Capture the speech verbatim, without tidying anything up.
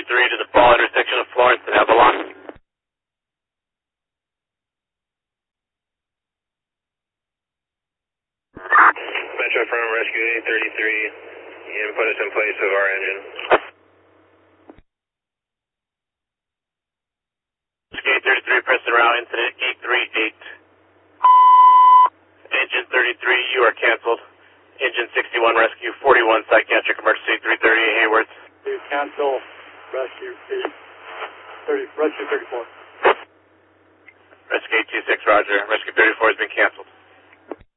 thirty-three to the fall intersection of Florence and Avalon. Metro from Rescue eight thirty-three, input us in place of our engine. Rescue eight thirty-three, Preston Route, incident eight three eight. Engine thirty-three, you are canceled. Engine sixty-one, Rescue forty-one, psychiatric emergency three thirty, Haywards. Please cancel Rescue eight thirty, Rescue thirty-four.